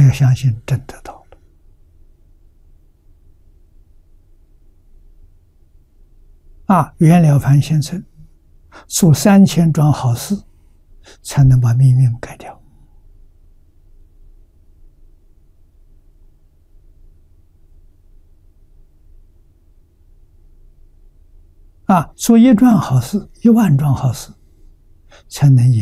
要相信真得到了。袁了凡先生做3000桩好事，才能把命运改掉。做1桩好事，1万桩好事，才能